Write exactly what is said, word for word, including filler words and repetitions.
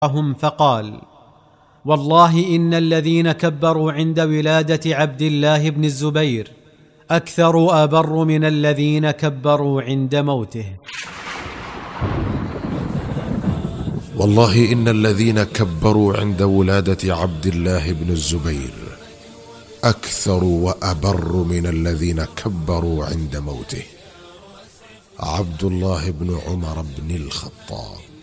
هم فقال: والله إن الذين كبروا عند ولادة عبد الله بن الزبير أكثر وأبر من الذين كبروا عند موته. والله إن الذين كبروا عند ولادة عبد الله بن الزبير أكثر وأبر من الذين كبروا عند موته. عبد الله بن عمر بن الخطاب.